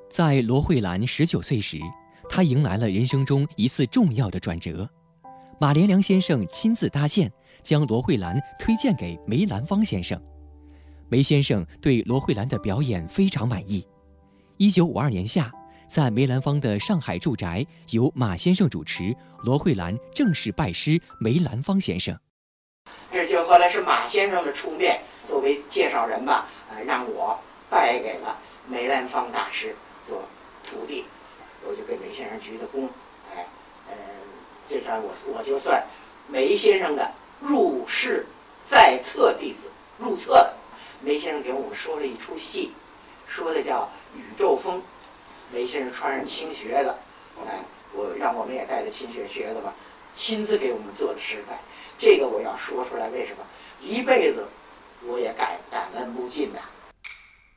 在罗慧兰19岁时，她迎来了人生中一次重要的转折。马连良先生亲自搭线，将罗慧兰推荐给梅兰芳先生。梅先生对罗慧兰的表演非常满意。1952年夏，在梅兰芳的上海住宅，由马先生主持，罗慧兰正式拜师梅兰芳先生。 这就后来是马先生的出面作为介绍人吧，让我拜给了梅兰芳大师做徒弟，我就给梅先生鞠的躬，这算我就算梅先生的入室在册弟子，入册的。梅先生给我们说了一出戏，说的叫《宇宙风》，梅先生穿上青靴子，让我们也带着青靴子吧，亲自给我们做的示范。这个我要说出来，为什么？一辈子我也感恩不尽的。